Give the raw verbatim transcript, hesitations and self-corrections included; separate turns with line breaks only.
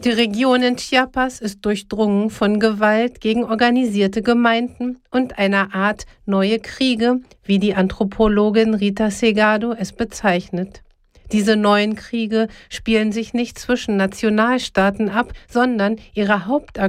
Die Region in Chiapas ist durchdrungen von Gewalt gegen organisierte Gemeinden und einer Art neue Kriege, wie die Anthropologin Rita Segado es bezeichnet. Diese neuen Kriege spielen sich nicht zwischen Nationalstaaten ab, sondern ihre Hauptakteure